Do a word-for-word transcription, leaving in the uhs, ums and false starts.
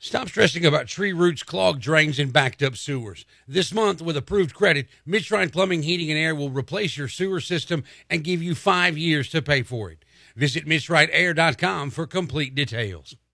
Stop stressing about tree roots, clogged drains, and backed up sewers. This month, with approved credit, Midshrine Plumbing, Heating, and Air will replace your sewer system and give you five years to pay for it. Visit midshrine air dot com for complete details.